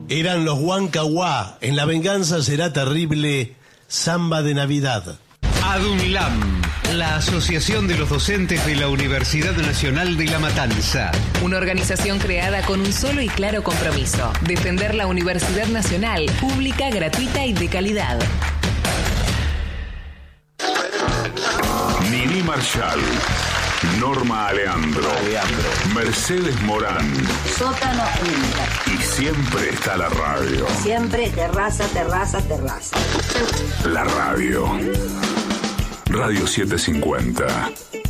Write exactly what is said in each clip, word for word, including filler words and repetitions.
Eran los Huancahuá. En La venganza será terrible. Samba de Navidad. ADUNLAM, la Asociación de los Docentes de la Universidad Nacional de La Matanza. Una organización creada con un solo y claro compromiso: defender la Universidad Nacional, pública, gratuita y de calidad. Nini Marshall, Norma Aleandro, Aleandro, Mercedes Morán. Sótano Inter. Y siempre está la radio. Siempre terraza, terraza, terraza. La radio. Radio setecientos cincuenta.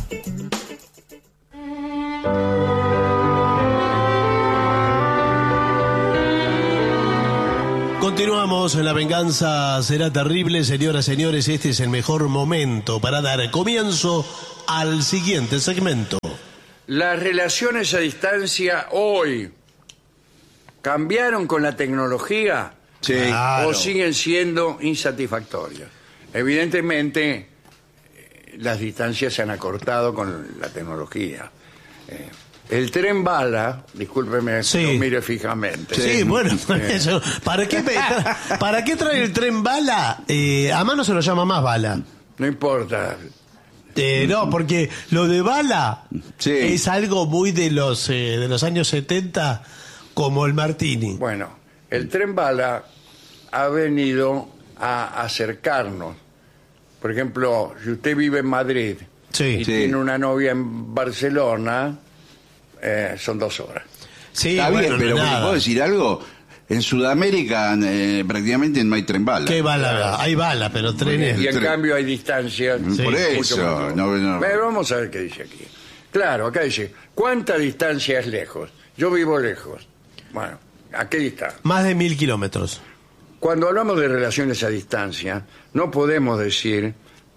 Continuamos en La venganza será terrible. Señoras y señores, este es el mejor momento para dar comienzo al siguiente segmento. Las relaciones a distancia hoy cambiaron con la tecnología. Sí, claro. O siguen siendo insatisfactorias. Evidentemente, las distancias se han acortado con la tecnología. Eh, el tren bala, discúlpeme, Sí. lo mire fijamente. Sí, bueno, Eh. eso, ¿para qué, me tra- ¿para qué trae el tren bala? Eh, a mano se lo llama más bala. No importa. Eh, no, porque lo de bala Sí. es algo muy de los eh, de los años setenta, como el Martini. Bueno, el tren bala ha venido a acercarnos. Por ejemplo, si usted vive en Madrid Sí. y Sí. tiene una novia en Barcelona, eh, son dos horas. Sí, Está bueno, bien, pero nada. ¿te puedo decir algo? En Sudamérica eh, prácticamente no hay tren bala. ¿Qué bala? Hay bala, pero trenes. Y en tren. cambio hay distancias. Por mucho eso, más- no, no. Pero vamos a ver qué dice aquí. Claro, acá dice, ¿cuánta distancia es lejos? Yo vivo lejos. Bueno, ¿a qué distancia? Más de mil kilómetros. Cuando hablamos de relaciones a distancia, no podemos decir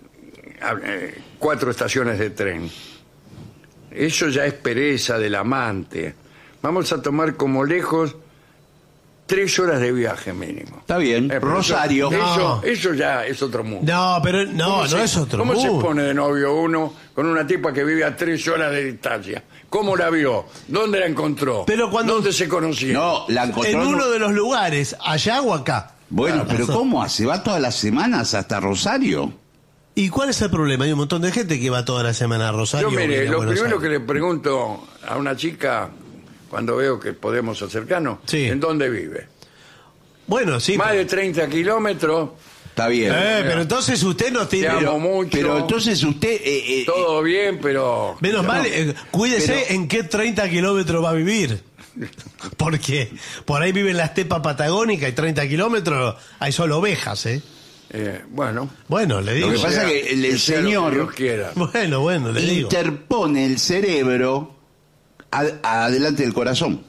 eh, cuatro estaciones de tren. Eso ya es pereza del amante. Vamos a tomar como lejos tres horas de viaje mínimo. Está bien. Eh, pero Rosario. Eso, No. eso, eso ya es otro mundo. No, pero no, ¿Cómo no se- es otro ¿Cómo se mundo. pone de novio uno con una tipa que vive a tres horas de distancia? ¿Cómo la vio? ¿Dónde la encontró? Pero cuando- ¿Dónde se conocieron? No, la encontró En en- uno de los lugares, allá o acá. Bueno, Claro. pero ¿cómo hace? ¿Va todas las semanas hasta Rosario? ¿Y cuál es el problema? Hay un montón de gente que va toda la semana a Rosario. Yo, mire, o viene a lo Buenos primero Aires. que le pregunto a una chica cuando veo que podemos acercarnos, Sí. ¿en dónde vive? Bueno, sí. Más pero- de treinta kilómetros, Está bien. Eh, pero entonces usted no te tiene... amo pero, mucho, pero entonces usted... eh, eh, todo bien, pero... Menos mal, eh, cuídese pero- en qué treinta kilómetros va a vivir. Porque por ahí vive en la estepa patagónica y treinta kilómetros hay solo ovejas, ¿eh? eh, bueno, Bueno, le digo. Lo que pasa sea- es que el, el sea lo que señor Dios quiera. Bueno, bueno, le digo. interpone el cerebro ad- adelante del corazón.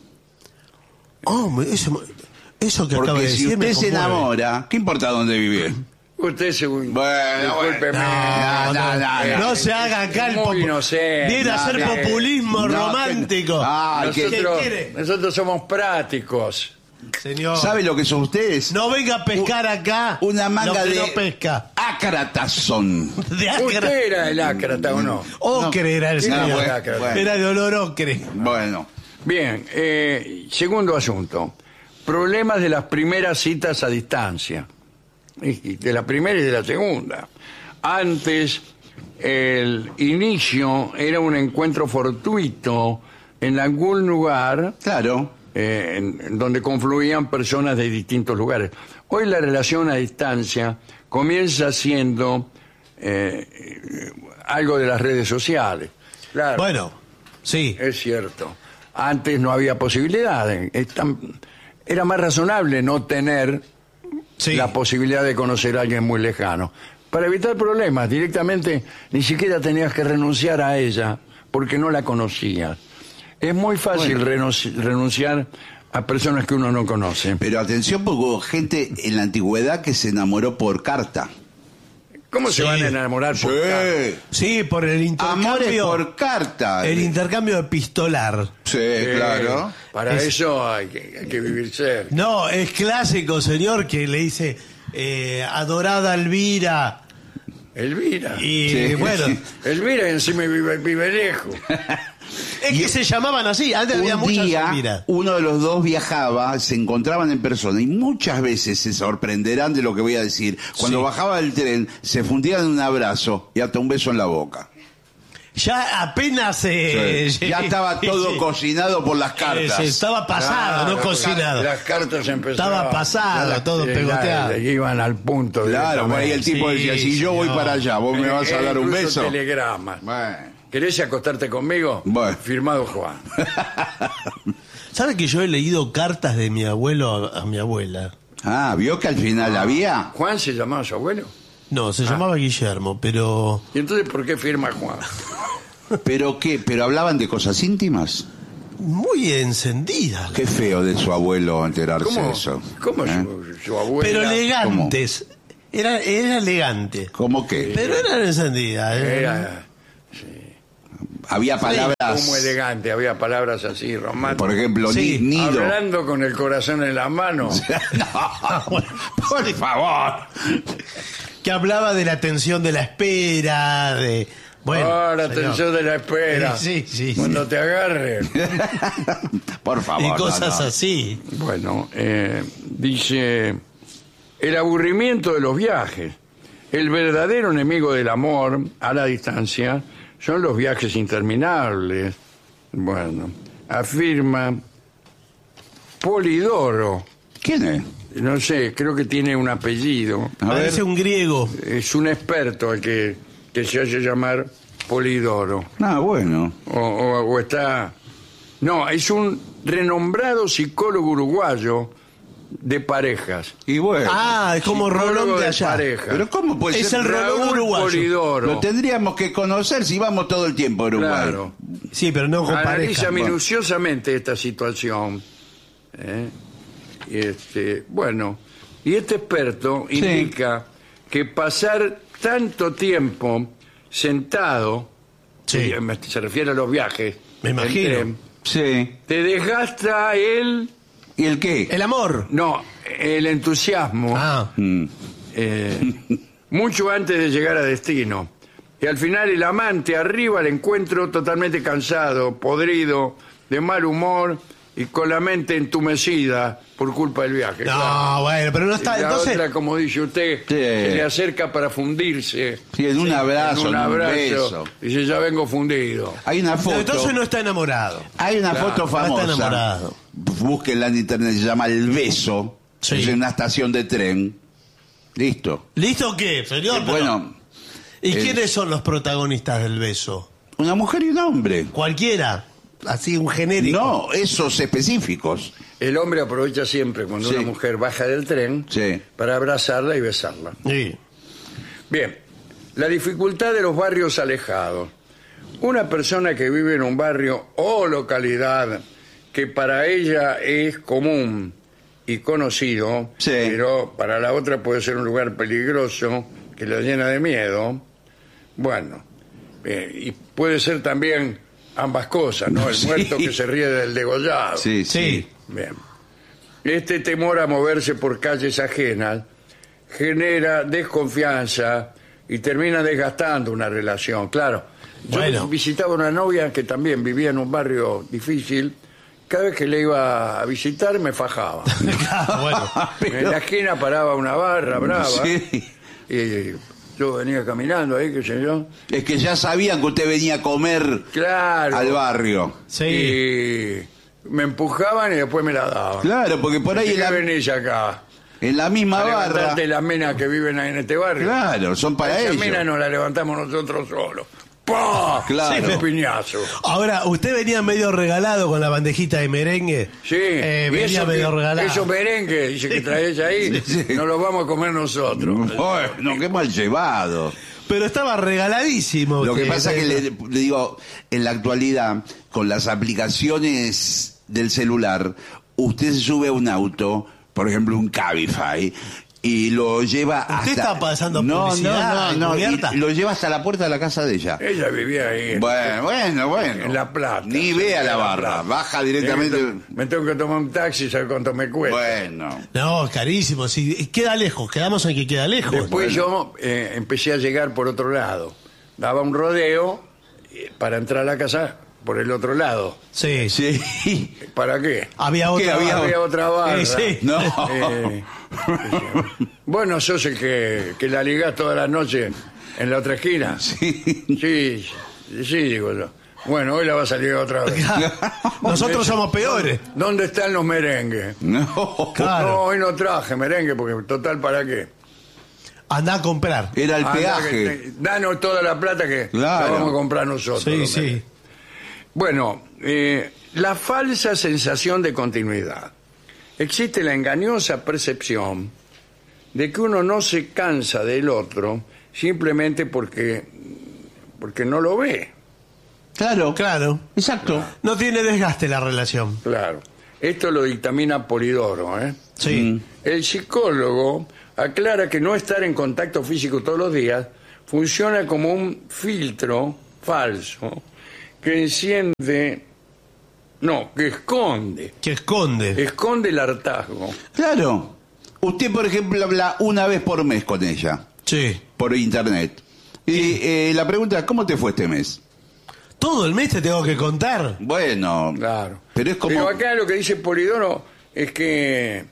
Oh, eso, eso que acaba Porque de si decir me usted se conmueve. enamora, ¿qué importa dónde vive? Usted según... Bueno, discúlpeme. No, no, no, no Eh, se haga acá el muy popu- inocente. Viene a hacer No, que- populismo no, romántico. que- ah, que- Nosotros, ¿Qué quiere? nosotros somos prácticos. Señor, ¿Sabe lo que son ustedes? no venga a pescar acá Una manga lo que de no pesca. ácratas son. De acra. ¿Usted era el ácrata o no? Ocre era el No, señor. bueno, bueno. Era de olor ocre. Bueno, Bien, eh, segundo asunto. Problemas de las primeras citas a distancia. Y- y De la primera y de la segunda. Antes, el inicio era un encuentro fortuito en algún lugar claro. eh, en, en donde confluían personas de distintos lugares. Hoy la relación a distancia comienza siendo eh, eh, algo de las redes sociales. Claro, Bueno, sí. es cierto. Antes no había posibilidades. Es tan- Era más razonable no tener Sí. la posibilidad de conocer a alguien muy lejano. Para evitar problemas, directamente ni siquiera tenías que renunciar a ella porque no la conocías. Es muy fácil renunci- renunciar a personas que uno no conoce. Pero atención, porque hubo gente en la antigüedad que se enamoró por carta. ¿Cómo Sí. se van a enamorar por carta? Sí, por el intercambio. Amores por carta. El intercambio epistolar. Sí, Eh, claro. Para Es- eso hay que, hay que vivir cerca. No, es clásico, señor, que le dice eh, adorada Elvira. Elvira. Y Sí. bueno, Elvira encima vive, vive lejos. Es que se llamaban así, antes había Un muchas día, Elvira. uno de los dos viajaba, se encontraban en persona y muchas veces se sorprenderán de lo que voy a decir. Cuando Sí. bajaba del tren, se fundían en un abrazo y hasta un beso en la boca. Ya apenas eh, Sí. Ya estaba todo sí. cocinado por las cartas. Sí, estaba pasado, Claro, no cocinado. Las cartas empezaban. Estaba pasado, todo eh, pegoteado. la- Iban al punto. Claro, por ahí el directamente. tipo Sí, decía, si yo voy señor. para allá, vos me Eh, vas a eh, dar un incluso beso. telegramas. Bueno. ¿Querés acostarte conmigo? Bueno. Firmado Juan. ¿Sabe que yo he leído cartas de mi abuelo a, a mi abuela? Ah, ¿vio que al final había? ¿Juan se llamaba su abuelo? No, se llamaba Guillermo, pero... ¿Y entonces por qué firma Juan? ¿Pero qué? ¿Pero hablaban de cosas íntimas? Muy encendida. Qué feo de su abuelo enterarse ¿Cómo, de eso. cómo ¿Eh? su, su abuela? Pero elegantes. Era, era elegante. ¿Cómo qué? Pero era encendida. eh. Era Había palabras, como elegante, había palabras así románticas. por ejemplo, Sí. ni- nido. Hablando con el corazón en la mano. No, por favor. Que hablaba de la tensión de la espera, de... Bueno, oh, la señor. tensión de la espera. Sí, sí, sí. Cuando te agarre. Por favor. Y no, cosas no. así. Bueno, eh, dice, el aburrimiento de los viajes. El verdadero enemigo del amor a la distancia son los viajes interminables. Bueno, afirma Polidoro. ¿Quién es? No sé, creo que tiene un apellido. A ver. Parece un griego. Es un experto el que, que se hace llamar Polidoro. Ah, bueno. O, o- o está... No, es un renombrado psicólogo uruguayo de parejas. Y bueno. Ah, es como Psicólogo Rolón de de allá. pareja. Pero ¿cómo puede Es ser? el Rolón Raúl uruguayo. Polidoro. Lo tendríamos que conocer si vamos todo el tiempo a Uruguay. Claro. Sí, pero no con Analiza pareja. minuciosamente esta situación. ¿eh? Y este, bueno, y este experto Sí. indica que pasar tanto tiempo sentado, Sí. y, me- se refiere a los viajes, Me en imagino. tren, Sí. te desgasta el, ¿Y el qué? El amor. no, el entusiasmo. Ah, Mm. eh, mucho antes de llegar a destino. Y al final el amante arriba al encuentro totalmente cansado, podrido, de mal humor y con la mente entumecida por culpa del viaje. no, claro. bueno, pero no Y está... la Entonces, otra, como dice usted, Sí. se le acerca para fundirse. Sí, en un abrazo, en un en un abrazo. beso. Dice, ya vengo fundido. Hay una no, foto. entonces no está enamorado. Hay una Claro, foto no está famosa. enamorado. Búsquenla en internet, se llama El Beso. Sí. Es en una estación de tren. Listo. ¿Listo qué, señor? Pero- Bueno, ¿Y el- quiénes son los protagonistas del beso? una mujer y un hombre. Cualquiera. Así, un genérico. No, esos específicos. El hombre aprovecha siempre cuando Sí. una mujer baja del tren Sí. para abrazarla y besarla. Sí. Bien, la dificultad de los barrios alejados. Una persona que vive en un barrio o localidad que para ella es común y conocido, Sí. pero para la otra puede ser un lugar peligroso que la llena de miedo. Bueno, eh, y puede ser también ambas cosas, ¿no? El Sí. muerto que se ríe del degollado. Sí, Sí. sí. Bien. Este temor a moverse por calles ajenas genera desconfianza y termina desgastando una relación. Claro, yo Bueno. visitaba una novia que también vivía en un barrio difícil. Cada vez que le iba a visitar me fajaba. Ah, bueno. En la esquina paraba una barra brava Sí. y yo venía caminando ahí, qué sé yo. Es que ya sabían que usted venía a comer Claro. al barrio. Sí. Y me empujaban y después me la daban. Claro, porque por ahí ¿Por en qué la, venís acá? en la misma A barra. levantarte las menas que viven ahí en este barrio. Claro, son para Esa ellos. mina nos la levantamos nosotros solos. ¡Pah! Claro. Un piñazo. Ahora, ¿usted venía medio regalado con la bandejita de merengue? Sí, Eh, y venía eso medio que- regalado. esos merengues, dice que traes ahí, Sí, sí. nos los vamos a comer nosotros. Bueno, qué mal llevado. Pero estaba regaladísimo. Lo que usted. pasa es que le, le digo, en la actualidad, con las aplicaciones del celular, usted se sube a un auto, por ejemplo un Cabify, y lo lleva hasta... ¿Usted está pasando no, publicidad no, no, no, encubierta? y lo lleva hasta la puerta de la casa de ella. Ella vivía ahí. en- Bueno, bueno, bueno. En La Plata. Ni vea En la La barra, Plata. baja directamente. Me tengo que tomar un taxi, ¿sabes cuánto me cuesta? Bueno. No, carísimo. Si queda lejos, quedamos en que queda lejos. Después yo eh, empecé a llegar por otro lado. Daba un rodeo eh, para entrar a la casa por el otro lado. Sí. Sí. ¿Para qué? Había otra. ¿Qué había? Había otra barra. Eh, sí. No. Eh, vos no sos el que, que la ligás toda la noche en la otra esquina. Sí. Sí, sí, digo yo. Bueno, hoy la vas a ligar otra vez. Nosotros somos peores. ¿Dónde están los merengues? No. Claro. No, hoy no traje merengue porque total, ¿para qué? Andá a comprar. Era el Anda, que peaje. te- danos toda la plata que Claro. la vamos a comprar nosotros. Sí, los sí. merengues. Bueno, eh, la falsa sensación de continuidad. Existe la engañosa percepción de que uno no se cansa del otro simplemente porque, porque no lo ve. Claro. Claro. Exacto. No tiene desgaste la relación. Claro. Esto lo dictamina Polidoro, ¿eh? Sí. El psicólogo aclara que no estar en contacto físico todos los días funciona como un filtro falso que enciende, no, que esconde, Que esconde. esconde el hartazgo. Claro. Usted, por ejemplo, habla una vez por mes con ella, Sí. por internet. Y eh, la pregunta es, ¿cómo te fue este mes? Todo el mes te tengo que contar. Bueno, Claro. pero es como... Pero acá lo que dice Polidoro es que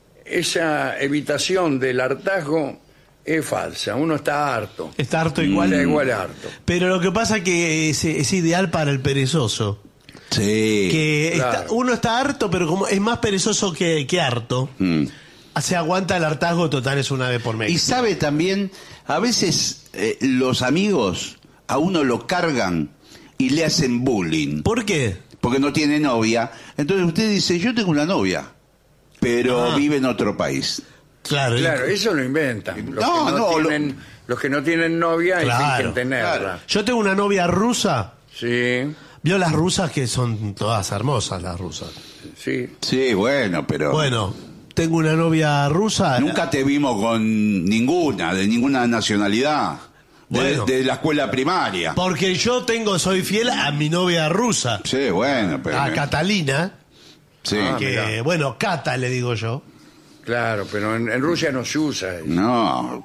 esa evitación del hartazgo es falsa. Uno está harto. Está harto igual. Está igual harto. Pero lo que pasa es que es, es ideal para el perezoso. Sí. Que Claro. está- uno está harto, pero como es más perezoso que, que harto, Mm. se aguanta el hartazgo total, es una vez por mes. Y sabe también, a veces eh, los amigos a uno lo cargan y le hacen bullying, ¿Por qué? porque no tiene novia. Entonces usted dice, yo tengo una novia, pero Ah. vive en otro país. Claro, y- Claro, eso lo inventan. Los, No, que, no no, lo- tienen, los que no tienen novia y Claro, fingen tenerla. claro. yo tengo una novia rusa. Sí, Vio las rusas que son todas hermosas, las rusas. sí. Sí, bueno, pero... Bueno, tengo una novia rusa. Nunca te vimos con ninguna, de ninguna nacionalidad. De, Bueno. de la escuela primaria. Porque yo tengo, soy fiel a mi novia rusa, Sí, bueno, pero... a Catalina, Sí. Ah, que, mirá. bueno, Cata le digo yo. Claro, pero en, en Rusia no se usa eso. No,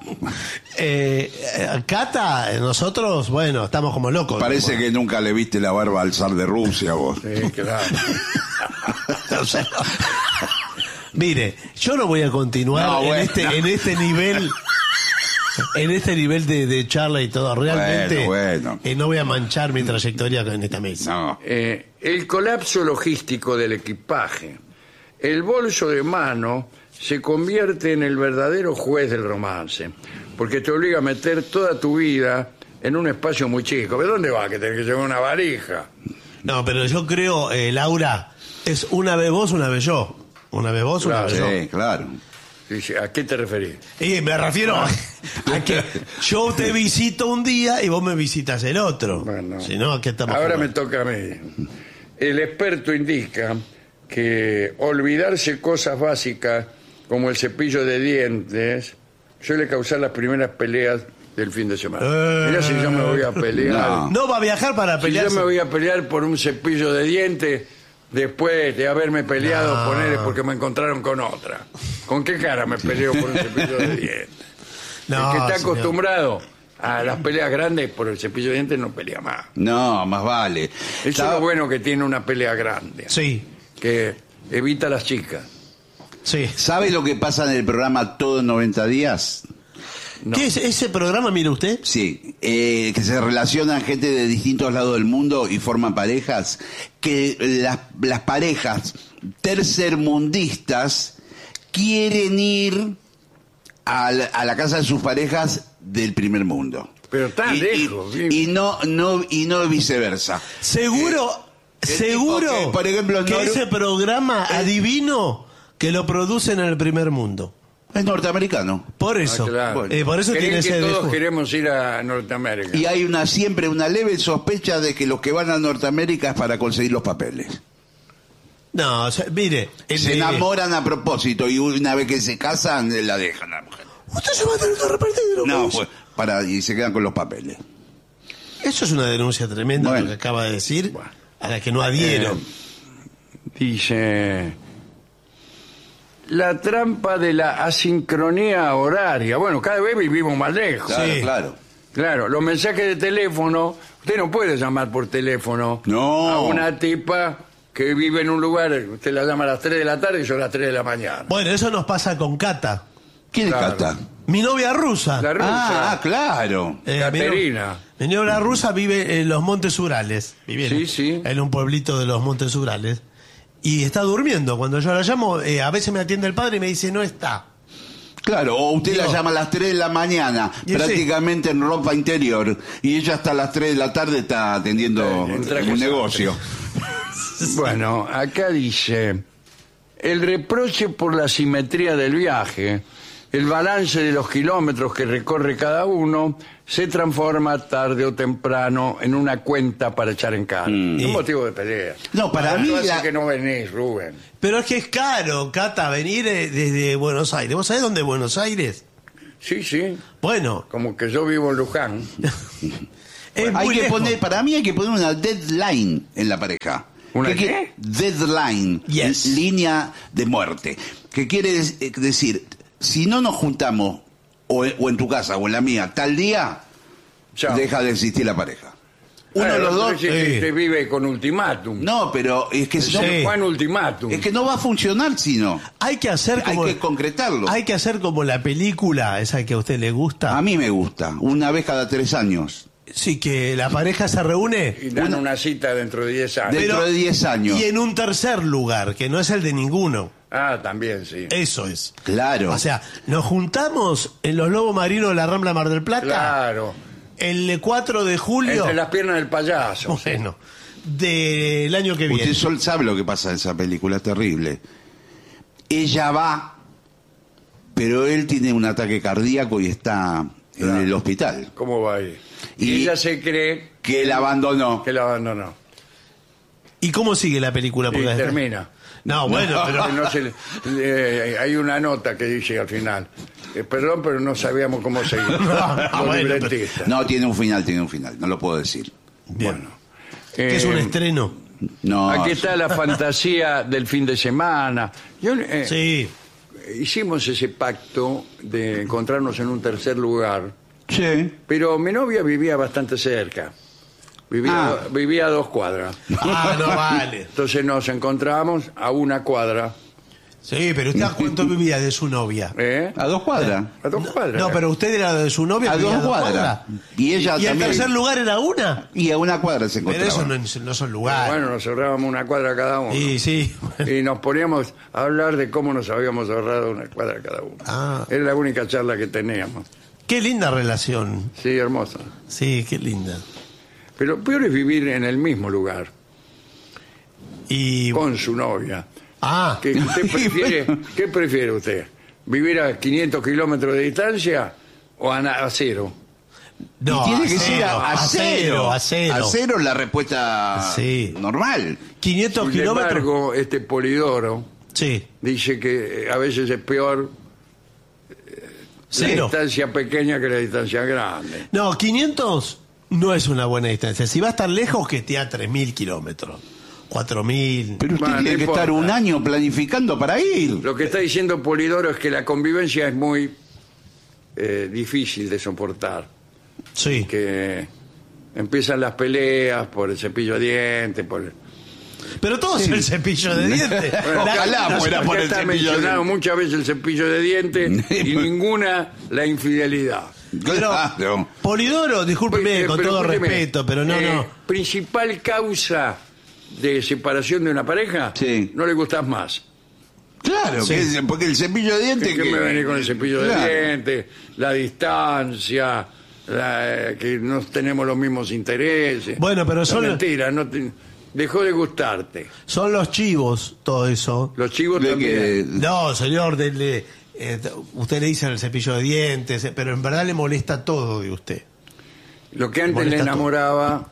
Eh, eh, Cata, eh, nosotros, bueno, estamos como locos. parece Como- que nunca le viste la barba al zar de Rusia vos. Sí, claro. O sea, mire, yo no voy a continuar No, en, bueno. este, en este nivel, en este nivel de, de charla y todo. Realmente Bueno, bueno. eh, no voy a manchar mi trayectoria en esta mesa. No. Eh, el colapso logístico del equipaje. El bolso de mano se convierte en el verdadero juez del romance, porque te obliga a meter toda tu vida en un espacio muy chico. ¿De dónde va? Que tenés que llevar una valija. No, pero yo creo, eh, Laura, es una vez vos, una vez yo. Una vez vos, una Claro, vez Sí, claro. Dice, ¿a qué te referís? yo. Y me refiero a que yo te visito un día y vos me visitas el otro. Bueno, Si no, ¿a qué estamos ahora me jugando? toca a mí. El experto indica que olvidarse cosas básicas como el cepillo de dientes suele causar las primeras peleas del fin de semana. Eh. Mira si yo me voy a pelear. No. No va a viajar para Si pelear. yo me voy a pelear por un cepillo de dientes después de haberme peleado No. con él porque me encontraron con otra. ¿Con qué cara me peleo por un cepillo de dientes? No, el que está señor. acostumbrado a las peleas grandes por el cepillo de dientes no pelea más. No, más vale. Eso es Estaba- lo bueno que tiene una pelea grande. Sí, Que evita a las chicas. sí. ¿Sabe lo que pasa en el programa Todo en noventa días? No. ¿Qué es ese programa, mire usted? Sí, eh, que se relacionan gente de distintos lados del mundo y forman parejas, que las, las parejas tercermundistas quieren ir a la, a la casa de sus parejas del primer mundo. Pero tan Y- y- lejos, bien. Y, no, no, y no viceversa. Seguro, el seguro tipo que, por ejemplo, que Noru- ese programa adivino que lo producen en el primer mundo. Es norteamericano. Por Ah, eso, claro. eh, por eso Creen tiene que ese todos dejo. queremos ir a Norteamérica. Y hay una siempre una leve sospecha de que los que van a Norteamérica es para conseguir los papeles. No, o sea, mire, el Se de- enamoran a propósito y una vez que se casan eh, la dejan a la mujer. Usted se va a tener que arrepentir. No, pues. pues, para, y se quedan con los papeles. Eso es una denuncia tremenda Bueno. lo que acaba de decir, a la que no adhiero. Eh, Dice, la trampa de la asincronía horaria. Bueno, cada vez vivimos más lejos. Claro, Sí. claro. Claro, los mensajes de teléfono Usted no puede llamar por teléfono No. a una tipa que vive en un lugar, usted la llama a las tres de la tarde y yo a las tres de la mañana. Bueno, eso nos pasa con Cata, ¿Quién Claro. es Cata? mi novia rusa. La rusa. Ah, claro. Eh, Caterina. Mi, no- mi novia rusa vive en los Montes Urales. Vive en- Sí, sí. En un pueblito de los Montes Urales. Y está durmiendo. Cuando yo la llamo, eh, a veces me atiende el padre y me dice, no está. Claro, o usted Digo- la llama a las tres de la mañana, Y prácticamente en ropa interior, y ella hasta las tres de la tarde está atendiendo En traje un sastre. negocio. Bueno, acá dice, el reproche por la simetría del viaje, el balance de los kilómetros que recorre cada uno, se transforma tarde o temprano en una cuenta para echar en cara. Un Y- motivo de pelea. No, para ¿Cuánto mí hace la- que no venís, Rubén? Pero es que es caro, Cata, venir eh, desde Buenos Aires. ¿Vos sabés dónde es Buenos Aires? Sí, sí, Bueno, como que yo vivo en Luján. es Hay muy que lejos. poner, para mí hay que poner una deadline en la pareja. ¿Una ¿Qué qué? quiere? Deadline, Yes. línea de muerte. ¿Qué quiere des- eh, decir? Si no nos juntamos, o, o en tu casa o en la mía, tal día, Chao. deja de existir la pareja. Uno Ah, de los pero dos... dice que sí. usted vive con ultimátum. No, pero es que, Yo no, Sí. Juan ultimátum. es que no va a funcionar si no. Hay que hacer Hay como... que concretarlo. Hay que hacer como la película, esa que a usted le gusta. A mí me gusta, una vez cada tres años. Sí, que la pareja se reúne. Y dan una- una cita dentro de diez años. Dentro de diez años. Y en un tercer lugar, que no es el de ninguno. Ah, también, sí. Eso es. Claro. O sea, nos juntamos en los Lobos Marinos de la Rambla Mar del Plata Claro. el cuatro de julio. Entre las piernas del payaso. Bueno, del año que viene. Usted sol sabe lo que pasa en esa película, es terrible. Ella va, pero él tiene un ataque cardíaco y está en Claro. el hospital. ¿Cómo va ahí? Y, Y- ella se cree Que él abandonó. que la abandonó. ¿Y cómo sigue la película? Y Porque- termina. No, bueno, pero... Que no se le- eh, hay una nota que dice al final, eh, perdón, pero no sabíamos cómo seguir. Ah, Los bueno, pero- libretistas. No, tiene un final, tiene un final, no lo puedo decir. Bien. Eh, que es un estreno. No. Aquí está la fantasía del fin de semana. Yo, eh, Sí. Hicimos ese pacto de encontrarnos en un tercer lugar, Sí. pero mi novia vivía bastante cerca. Vivía, Ah. vivía a dos cuadras. Ah, no vale. Entonces nos encontramos a una cuadra. Sí, pero usted, ¿a cuánto vivía de su novia? ¿eh? A dos cuadras. A dos cuadras. No, pero usted era de su novia. A vivía dos cuadras. Y ella ¿Y el también. tercer lugar era una? Y a una cuadra se Pero encontraba. eso no, no son lugares. Bueno, nos ahorrábamos una cuadra cada uno. Sí, sí. Y nos poníamos a hablar de cómo nos habíamos ahorrado una cuadra cada uno. Ah. Era la única charla que teníamos. Qué linda relación. Sí, hermosa. Sí, qué linda. Pero peor es vivir en el mismo lugar, Y... con su novia. Ah, ¿Qué, usted prefiere, ¿Qué prefiere usted? ¿Vivir a quinientos kilómetros de distancia o a, na- a cero? no, y tiene que a ser cero, a, a cero. A cero. A cero es la respuesta Sí. normal. quinientos Sin kilómetros. embargo, este Polidoro Sí. dice que eh, a veces es peor la Cero. distancia pequeña que la distancia grande. No, quinientos no es una buena distancia. Si va a estar lejos, que esté a tres mil kilómetros. cuatro mil. Pero usted Bueno, tiene no que importa. estar un año planificando para ir. Lo que está diciendo Polidoro es que la convivencia es muy eh, difícil de soportar. Sí. Que empiezan las peleas por el cepillo de dientes, por... Pero todo es el cepillo de dientes. Bueno, Ojalá acá- fuera acá por el está cepillo de mencionado dientes. muchas veces el cepillo de dientes y ninguna la infidelidad. Pero, Claro. Polidoro, discúlpeme, Eh, con pero todo escúcheme, respeto, pero no, eh, no. Principal causa de separación de una pareja, Sí. no le gustas más. Claro, Sí. que es- porque el cepillo de dientes... Que, me venís con el cepillo Claro. de dientes, la distancia, la- que no tenemos los mismos intereses. Bueno, pero No, son- mentira, no te- dejó de gustarte. Son los chivos, todo eso. Los chivos De también. que- No, señor, dele, eh, usted le dice el cepillo de dientes, eh, pero en verdad le molesta todo de usted. Lo que antes le molesta todo. enamoraba,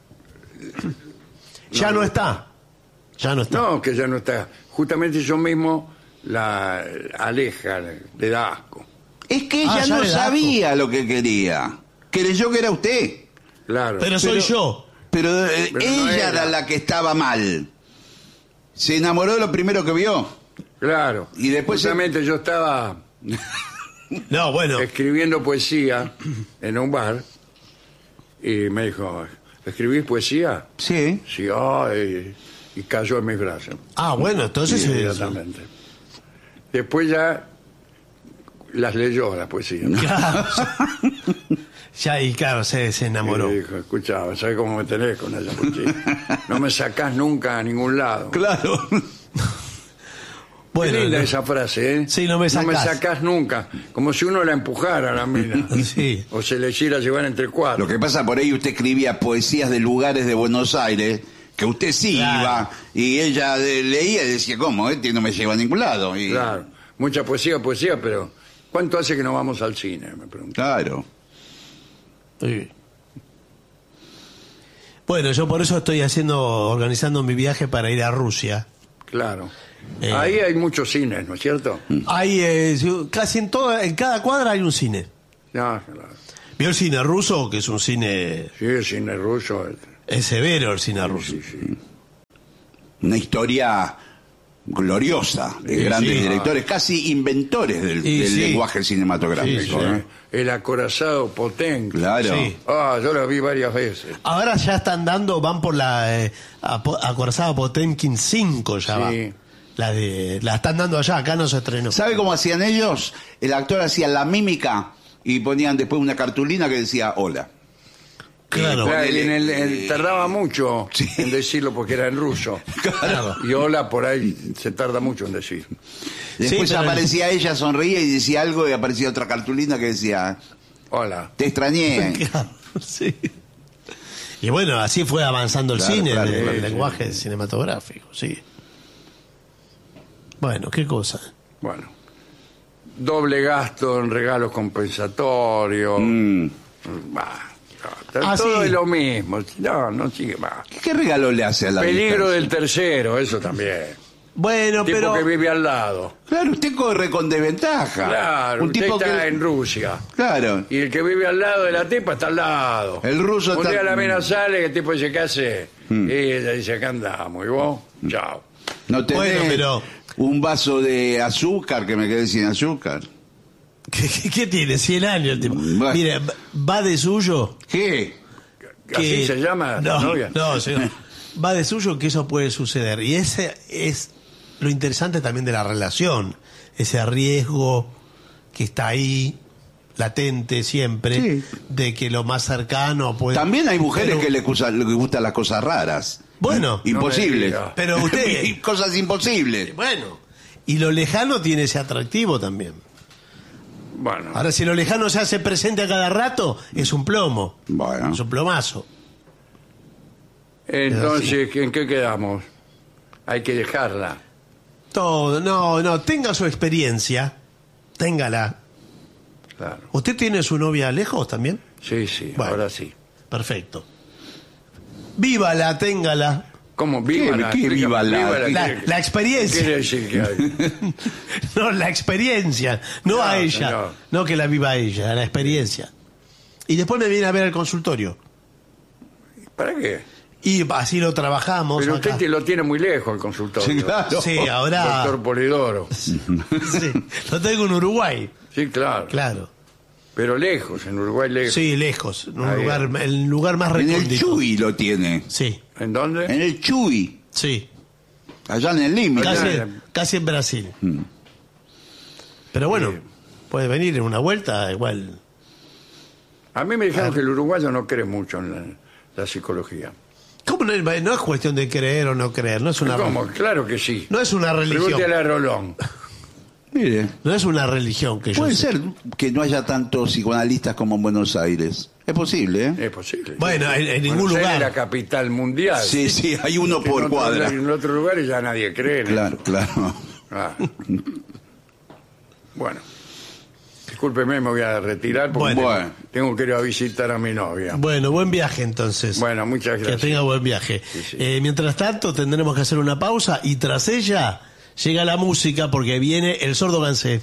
Ya no está. Ya no está. no, que ya no está. Justamente eso mismo la aleja, le da asco. Es que Ah, ella ya no le da sabía lo que quería. Creyó que era usted. Claro. Pero soy pero- yo. Pero, eh, Pero no ella era. era la que estaba mal. Se enamoró de lo primero que vio. Claro. Y después Justamente yo estaba No, bueno. escribiendo poesía en un bar y me dijo, ¿Escribís poesía? Sí. Sí, ay, y cayó en mis brazos. Ah, bueno, entonces... Sí, eh, inmediatamente. Después ya las leyó las poesías. Claro. Ya, y claro, se, se enamoró. Y dijo, escuchaba, ¿sabes cómo me tenés con ella? No me sacás nunca a ningún lado. Claro. Bueno, Qué linda no, esa frase, ¿eh? Sí, no me sacás. No me sacás nunca. Como si uno la empujara a la mina. Sí. O se le hiciera llevar entre cuatro. Lo que pasa, por ahí usted escribía poesías de lugares de Buenos Aires, que usted sí Claro. iba, y ella de- leía y decía, ¿cómo? Este no me lleva a ningún lado. Y, Claro. Mucha poesía, poesía, pero ¿cuánto hace que no vamos al cine? Me pregunto. Claro. Sí. Bueno, yo por eso estoy haciendo, organizando mi viaje para ir a Rusia. Claro. Eh. Ahí hay muchos cines, ¿no es cierto? Hay eh, casi en toda, en cada cuadra hay un cine. No, claro. ¿Vio el cine ruso? Que es un cine, Sí, el cine ruso. el- es severo el cine ruso. Sí, sí. Una historia gloriosa de Sí, grandes sí. directores, casi inventores del, Y del sí. lenguaje cinematográfico. Sí, sí. ¿eh? El acorazado Potenki. Claro. Sí. Ah, yo lo vi varias veces. Ahora ya están dando, van por la eh, apo- acorazada Potemkin cinco ya Sí. va. La, de, la están dando allá, acá no se estrenó. ¿Sabe cómo hacían ellos? El actor hacía la mímica y ponían después una cartulina que decía hola. Claro. Claro, y ponele, en el, en- tardaba mucho Sí. en decirlo porque era en ruso. Claro. Y hola por ahí se tarda mucho en decir. Después Sí, pero- aparecía ella, sonreía y decía algo y aparecía otra cartulina que decía, Hola. te extrañé. Claro, sí. Y bueno, así fue avanzando el Claro, cine, claro, el, el sí, lenguaje cinematográfico, sí. Bueno, qué cosa. Bueno. Doble gasto en regalos compensatorios. Mm. Bah, no, Ah, todo sí. es lo mismo. No, no sigue más. ¿Qué regalo le hace a la Peligro distancia? del tercero, eso también. Bueno, Tipo pero... que vive al lado. Claro, usted corre con desventaja. Claro, un usted tipo está que... en Rusia. Claro. Y el que vive al lado de la tipa está al lado. El ruso Un está- día la mina sale y el tipo dice, ¿qué hace? Mm. Y ella dice, acá andamos. Y vos, chao. No tenés Bueno, pero- un vaso de azúcar que me quedé sin azúcar. ¿Qué, qué- qué tiene? cien años el tipo. Bueno. Mire, va de suyo... ¿Qué? ¿Así que- se llama no, la novia? No, señor. Va de suyo que eso puede suceder. Y ese es lo interesante también de la relación. Ese riesgo que está ahí, latente siempre, Sí. de que lo más cercano puede... También hay mujeres Pero- que les gusta- les gustan las cosas raras. Bueno. Imposibles. No me diga. Pero usted... Cosas imposibles. Bueno, y lo lejano tiene ese atractivo también. Bueno, Ahora, si lo lejano se hace presente a cada rato, es un plomo. Bueno. Es un plomazo. entonces, ¿en qué quedamos? Hay que dejarla. Todo, no, no, tenga su experiencia, téngala. Claro. ¿Usted tiene su novia lejos también? Sí, sí, Bueno. ahora sí. Perfecto. Vívala, téngala. ¿Cómo? Vívala. ¿Qué- qué explícame, vívala? La, ¿qué- la experiencia. ¿Qué quiere decir que hay? No, la experiencia. No No, a ella. señor. No que la viva ella, la experiencia. Y después me viene a ver al consultorio. ¿Para qué? Y así lo trabajamos. Pero acá. usted te lo tiene muy lejos el consultorio. Sí, claro. Sí, ahora. Doctor Polidoro. Sí, lo tengo en Uruguay. Sí, claro. Claro. Pero lejos, en Uruguay lejos. Sí, lejos. En un Ahí. lugar, el lugar más En el recóndito. Chuy lo tiene. Sí, ¿En dónde? En el Chuy. sí. Allá en el límite. Casi, Allá. casi en Brasil. Mm. Pero bueno, Sí. puede venir en una vuelta igual. A mí me dijeron que el uruguayo no cree mucho en la, la psicología. ¿Cómo no, es- no es cuestión de creer o no creer? No es una, ¿Cómo? Claro que sí. no es una Pregúntele religión. a Rolón. Mire, No es una religión que yo puede sé. ser que no haya tantos psicoanalistas como en Buenos Aires. Es posible, ¿eh? Es posible. Bueno, en, en ningún Buenos Aires lugar. es la capital mundial. Sí, sí, hay uno En por otro- cuadra. En otros lugares ya nadie cree. en Claro, claro. Ah. Bueno. Discúlpeme, me voy a retirar porque Bueno. Bueno. tengo que ir a visitar a mi novia. Bueno, buen viaje entonces. Bueno, muchas Que gracias. tenga buen viaje. Sí, sí. Eh, mientras tanto, tendremos que hacer una pausa y tras ella llega la música porque viene el sordo Gansé.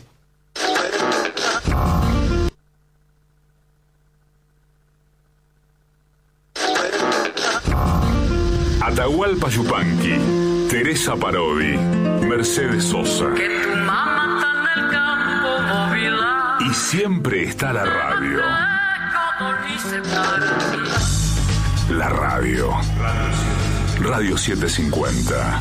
Atahualpa Yupanqui, Teresa Parodi, Mercedes Sosa. Tu mamá está en el campo móvil. Y siempre está la radio. Cuando dice para la radio. Radio setecientos cincuenta.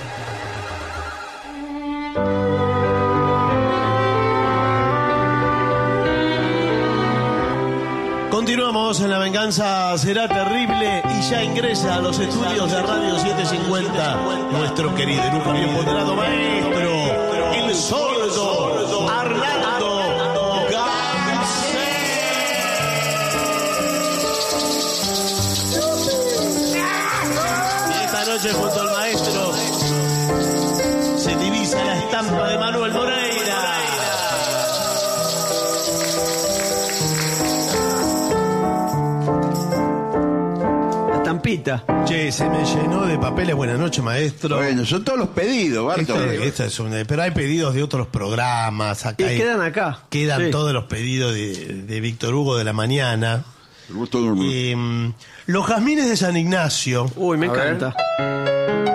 Continuamos en La Venganza Será Terrible y ya ingresa a los estudios de Radio setecientos cincuenta nuestro querido y nunca bien ponderado maestro, el sordo Arnaldo Gansé. Y esta noche junto al maestro se divisa la estampa de Manuel Moreira. Tampita. Che, se me llenó de papeles. Buenas noches, maestro. Bueno, son todos los pedidos, Barto. Esto- esto es un- pero hay pedidos de otros programas. Acá Y hay- quedan acá. Quedan Sí. todos los pedidos de, de Víctor Hugo de la mañana. El gusto de dormir. Eh, los jazmines de San Ignacio. Uy, me A ver. encanta.